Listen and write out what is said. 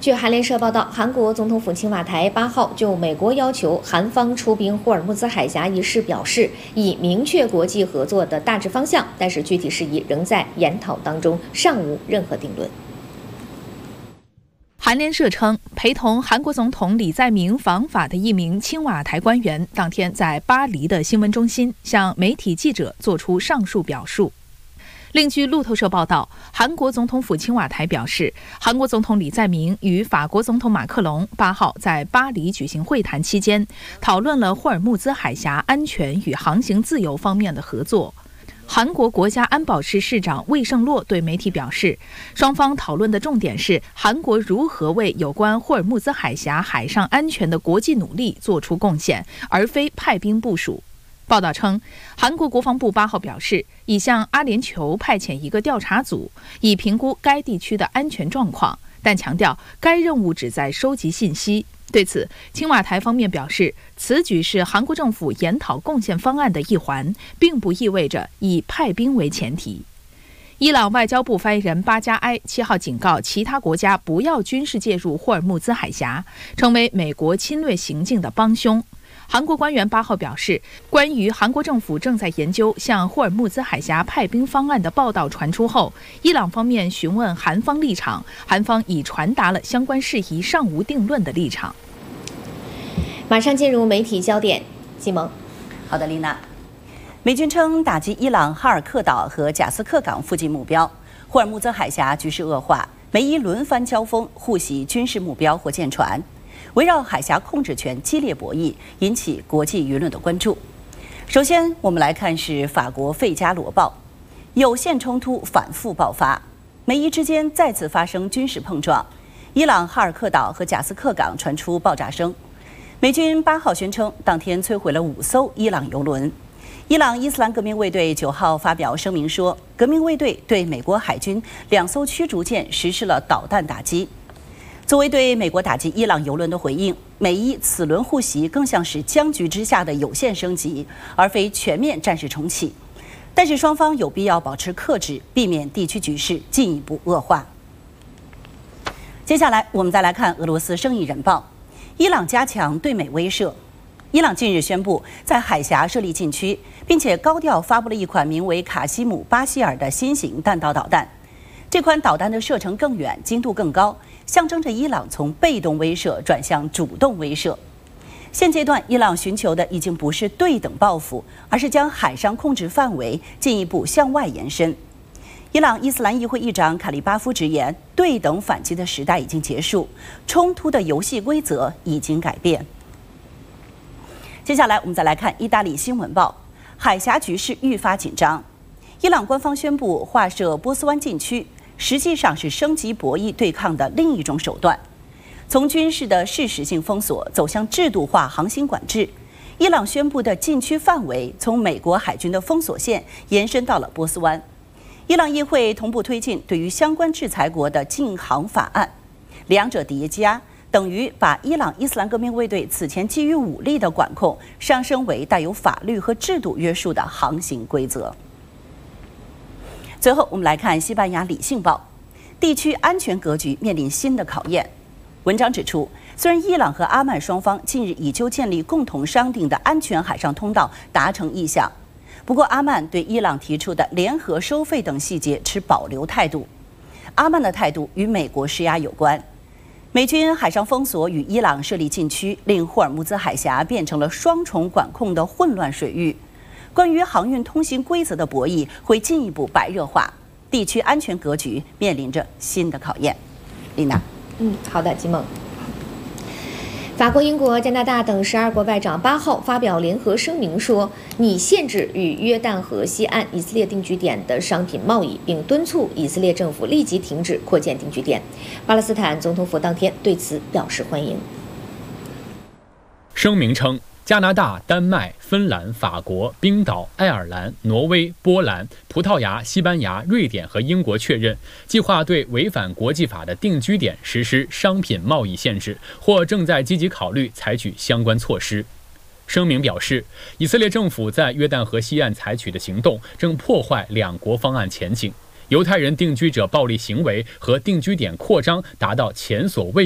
据韩联社报道，韩国总统府青瓦台8号就美国要求韩方出兵霍尔木兹海峡一事表示，已明确国际合作的大致方向，但是具体事宜仍在研讨当中，尚无任何定论。 韩联社称，陪同韩国总统李在明访法的一名青瓦台官员，当天在巴黎的新闻中心向媒体记者作出上述表述。另据路透社报道，韩国总统府青瓦台表示，韩国总统李在明与法国总统马克龙8号在巴黎举行会谈期间，讨论了霍尔木兹海峡安全与航行自由方面的合作。韩国国家安保室室长魏胜洛对媒体表示，双方讨论的重点是韩国如何为有关霍尔木兹海峡海上安全的国际努力做出贡献，而非派兵部署。报道称，韩国国防部8号表示，已向阿联酋派遣一个调查组，以评估该地区的安全状况，但强调该任务旨在收集信息。对此，青瓦台方面表示，此举是韩国政府研讨贡献方案的一环，并不意味着以派兵为前提。伊朗外交部发言人巴加埃7号警告其他国家不要军事介入霍尔木兹海峡，成为美国侵略行径的帮凶。韩国官员8号表示，关于韩国政府正在研究向霍尔木兹海峡派兵方案的报道传出后，伊朗方面询问韩方立场，韩方已传达了相关事宜尚无定论的立场。 马上进入媒体焦点，季萌。 好的，丽娜。美军称打击伊朗哈尔克岛和贾斯克港附近目标，霍尔木兹海峡局势恶化，美伊轮番交锋，互袭军事目标或舰船。围绕海峡控制权激烈博弈，引起国际舆论的关注。首先，我们来看是法国《费加罗报》，有限冲突反复爆发，美伊之间再次发生军事碰撞。伊朗哈尔克岛和贾斯克港传出爆炸声。美军8号宣称，当天摧毁了5艘伊朗油轮。伊朗伊斯兰革命卫队9号发表声明说，革命卫队对美国海军2艘驱逐舰实施了导弹打击。作为对美国打击伊朗油轮的回应，美伊此轮互袭更像是僵局之下的有限升级，而非全面战事重启。但是双方有必要保持克制，避免地区局势进一步恶化。接下来我们再来看俄罗斯《生意人报》，伊朗加强对美威慑。伊朗近日宣布在海峡设立禁区，并且高调发布了一款名为卡西姆巴希尔的新型弹道导弹。这款导弹的射程更远，精度更高，象征着伊朗从被动威慑转向主动威慑。现阶段，伊朗寻求的已经不是对等报复，而是将海上控制范围进一步向外延伸。伊朗伊斯兰议会议长卡利巴夫直言，对等反击的时代已经结束，冲突的游戏规则已经改变。接下来，我们再来看意大利《新闻报》，海峡局势愈发紧张。伊朗官方宣布划设波斯湾禁区，实际上是升级博弈对抗的另一种手段，从军事的事实性封锁走向制度化航行管制。伊朗宣布的禁区范围从美国海军的封锁线延伸到了波斯湾。伊朗议会同步推进对于相关制裁国的禁航法案，两者叠加，等于把伊朗伊斯兰革命卫队此前基于武力的管控上升为带有法律和制度约束的航行规则。最后，我们来看西班牙《理性报》，地区安全格局面临新的考验。文章指出，虽然伊朗和阿曼双方近日已就建立共同商定的安全海上通道达成意向，不过阿曼对伊朗提出的联合收费等细节持保留态度。阿曼的态度与美国施压有关。美军海上封锁与伊朗设立禁区，令霍尔木兹海峡变成了双重管控的混乱水域。关于航运通行规则的博弈会进一步白热化，地区安全格局面临着新的考验。丽娜， 好的，季梦。法国、英国、加拿大等12国外长8号发表联合声明说，拟限制与约旦河西岸以色列定居点的商品贸易，并敦促以色列政府立即停止扩建定居点。巴勒斯坦总统府当天对此表示欢迎。 声明称，加拿大、丹麦、芬兰、法国、冰岛、爱尔兰、挪威、波兰、葡萄牙、西班牙、瑞典和英国确认，计划对违反国际法的定居点实施商品贸易限制，或正在积极考虑采取相关措施。声明表示，以色列政府在约旦河西岸采取的行动正破坏两国方案前景，犹太人定居者暴力行为和定居点扩张达到前所未